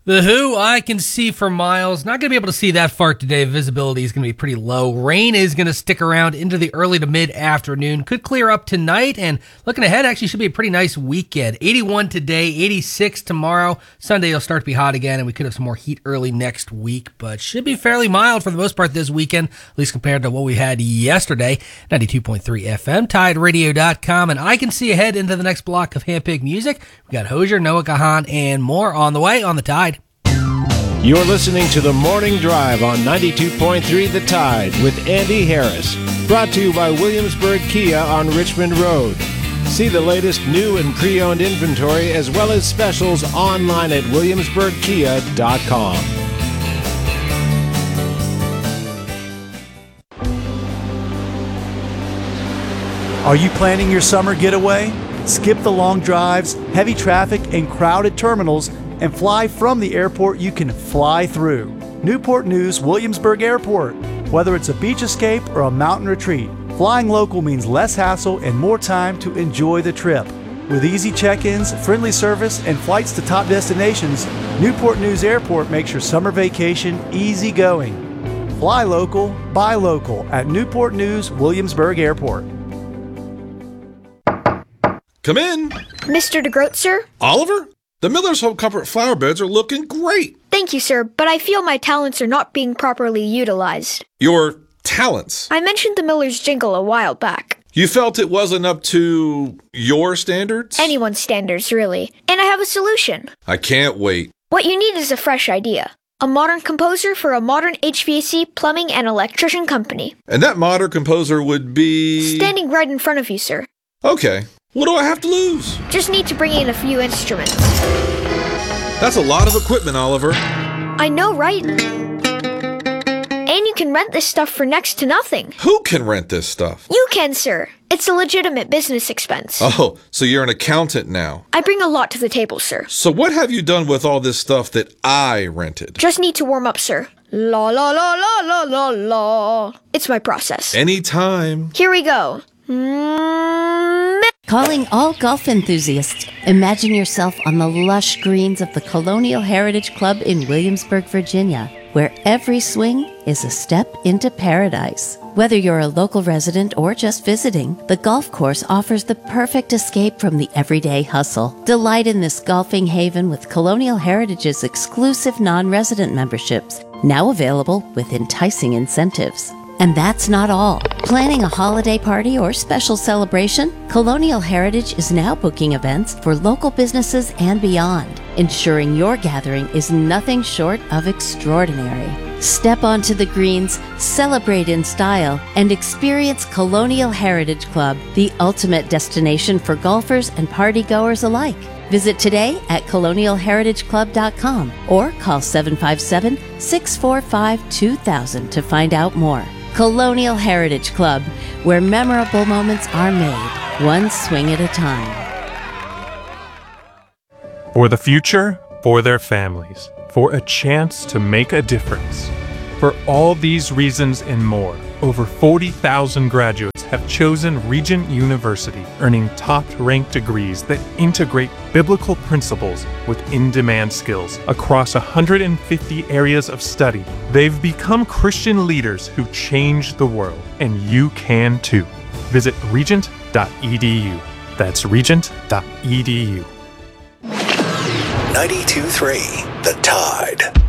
The Who, I Can See for Miles. Not going to be able to see that far today. Visibility is going to be pretty low. Rain is going to stick around into the early to mid-afternoon. Could clear up tonight, and looking ahead, actually should be a pretty nice weekend. 81 today, 86 tomorrow. Sunday will start to be hot again, and we could have some more heat early next week, but should be fairly mild for the most part this weekend, at least compared to what we had yesterday. 92.3 FM, TideRadio.com, and I can see ahead into the next block of handpicked music. We got Hozier, Noah Kahan, and more on the way on the Tide. You're listening to The Morning Drive on 92.3 The Tide with Andy Harris. Brought to you by Williamsburg Kia on Richmond Road. See the latest new and pre-owned inventory as well as specials online at williamsburgkia.com. Are you planning your summer getaway? Skip the long drives, heavy traffic, and crowded terminals and fly from the airport you can fly through. Newport News Williamsburg Airport. Whether it's a beach escape or a mountain retreat, flying local means less hassle and more time to enjoy the trip. With easy check-ins, friendly service, and flights to top destinations, Newport News Airport makes your summer vacation easy going. Fly local, buy local at Newport News Williamsburg Airport. Come in. Mr. DeGroat, sir? Oliver? The Miller's Home Comfort flower beds are looking great. Thank you, sir, but I feel my talents are not being properly utilized. Your talents? I mentioned the Miller's jingle a while back. You felt it wasn't up to your standards? Anyone's standards, really. And I have a solution. I can't wait. What you need is a fresh idea. A modern composer for a modern HVAC, plumbing, and electrician company. And that modern composer would be... standing right in front of you, sir. Okay. What do I have to lose? Just need to bring in a few instruments. That's a lot of equipment, Oliver. I know, right? And you can rent this stuff for next to nothing. Who can rent this stuff? You can, sir. It's a legitimate business expense. Oh, so you're an accountant now. I bring a lot to the table, sir. So what have you done with all this stuff that I rented? Just need to warm up, sir. La la la la la la la. It's my process. Anytime. Here we go. Calling all golf enthusiasts. Imagine yourself on the lush greens of the Colonial Heritage Club in Williamsburg, Virginia, where every swing is a step into paradise. Whether you're a local resident or just visiting, the golf course offers the perfect escape from the everyday hustle. Delight in this golfing haven with Colonial Heritage's exclusive non-resident memberships, now available with enticing incentives. And that's not all. Planning a holiday party or special celebration? Colonial Heritage is now booking events for local businesses and beyond, ensuring your gathering is nothing short of extraordinary. Step onto the greens, celebrate in style, and experience Colonial Heritage Club, the ultimate destination for golfers and partygoers alike. Visit today at colonialheritageclub.com or call 757-645-2000 to find out more. Colonial Heritage Club, where memorable moments are made, one swing at a time. For the future, for their families, for a chance to make a difference. For all these reasons and more, over 40,000 graduates have chosen Regent University, earning top-ranked degrees that integrate biblical principles with in-demand skills across 150 areas of study. They've become Christian leaders who change the world, and you can too. Visit regent.edu. That's regent.edu. 92.3 The Tide.